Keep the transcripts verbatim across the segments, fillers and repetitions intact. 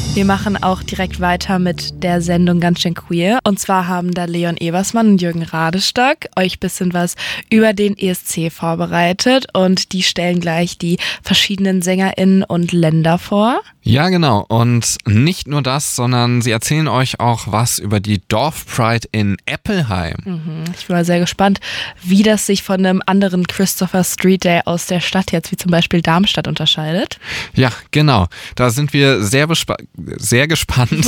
Wir machen auch direkt weiter mit der Sendung Ganz schön queer. Und zwar haben da Leon Ebersmann und Jürgen Radestock euch ein bisschen was über den E S C vorbereitet. Und die stellen gleich die verschiedenen SängerInnen und Länder vor. Ja, genau. Und nicht nur das, sondern sie erzählen euch auch was über die Dorfpride in Eppelheim. Mhm. Ich bin mal sehr gespannt, wie das sich von einem anderen Christopher Street Day aus der Stadt jetzt, wie zum Beispiel Darmstadt, unterscheidet. Ja, genau. Da sind wir sehr, bespa- sehr gespannt.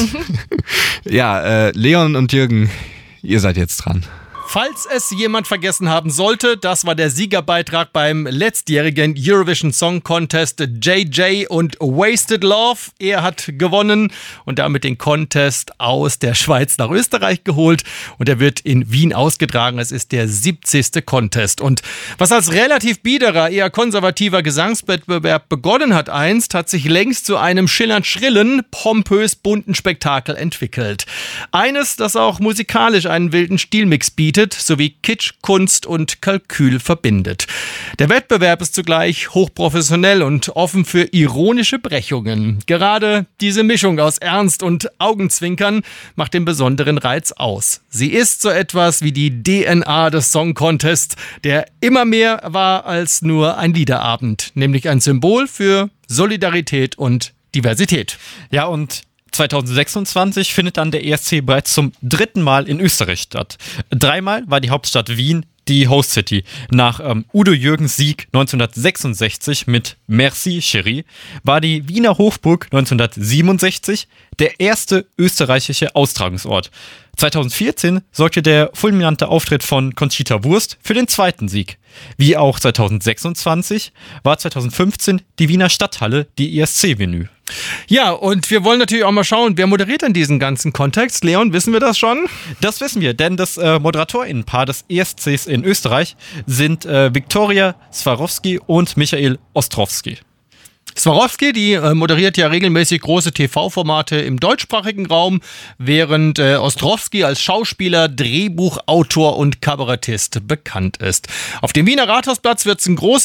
ja, äh, Leon und Jürgen, ihr seid jetzt dran. Falls es jemand vergessen haben sollte, das war der Siegerbeitrag beim letztjährigen Eurovision Song Contest J J und Wasted Love. Er hat gewonnen und damit den Contest aus der Schweiz nach Österreich geholt und er wird in Wien ausgetragen. Es ist der siebzigste Contest. Und was als relativ biederer, eher konservativer Gesangswettbewerb begonnen hat einst, hat sich längst zu einem schillernd schrillen, pompös bunten Spektakel entwickelt. Eines, das auch musikalisch einen wilden Stilmix bietet, sowie Kitsch, Kunst und Kalkül verbindet. Der Wettbewerb ist zugleich hochprofessionell und offen für ironische Brechungen. Gerade diese Mischung aus Ernst und Augenzwinkern macht den besonderen Reiz aus. Sie ist so etwas wie die D N A des Song Contests, der immer mehr war als nur ein Liederabend, nämlich ein Symbol für Solidarität und Diversität. Ja, und zweitausendsechsundzwanzig findet dann der E S C bereits zum dritten Mal in Österreich statt. Dreimal war die Hauptstadt Wien die Host City. Nach ähm, Udo Jürgens Sieg neunzehnhundertsechsundsechzig mit Merci Chérie war die Wiener Hofburg neunzehnhundertsiebenundsechzig der erste österreichische Austragungsort. zweitausendvierzehn sorgte der fulminante Auftritt von Conchita Wurst für den zweiten Sieg. Wie auch zweitausendsechsundzwanzig war zweitausendfünfzehn die Wiener Stadthalle die E S C-Venue. Ja, und wir wollen natürlich auch mal schauen, wer moderiert denn diesen ganzen Kontext? Leon, wissen wir das schon? Das wissen wir, denn das äh, ModeratorInnenpaar des E S Cs in Österreich sind äh, Viktoria Swarovski und Michael Ostrowski. Swarovski, die äh, moderiert ja regelmäßig große T V-Formate im deutschsprachigen Raum, während äh, Ostrowski als Schauspieler, Drehbuchautor und Kabarettist bekannt ist. Auf dem Wiener Rathausplatz wird es ein großes